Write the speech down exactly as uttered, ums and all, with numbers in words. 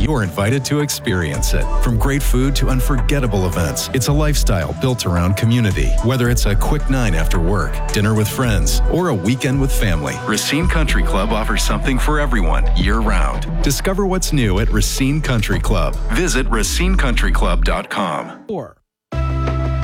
you're invited to experience it. From great food to unforgettable events, it's a lifestyle built around community. Whether it's a quick nine after work, dinner with friends, or a weekend with family, Racine Country Club offers something for everyone year-round. Discover what's new at Racine Country Club. Visit racine country club dot com. Four.